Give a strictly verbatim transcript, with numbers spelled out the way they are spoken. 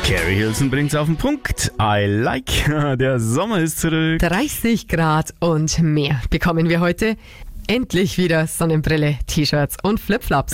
Carrie Hilson bringt's auf den Punkt. I like. Der Sommer ist zurück. dreißig Grad und mehr bekommen wir heute. Endlich wieder Sonnenbrille, T-Shirts und Flipflops.